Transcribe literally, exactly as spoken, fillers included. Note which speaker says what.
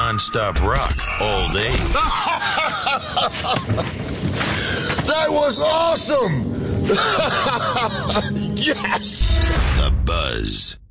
Speaker 1: non-stop rock all day.
Speaker 2: That was awesome! Yes!
Speaker 1: The Buzz.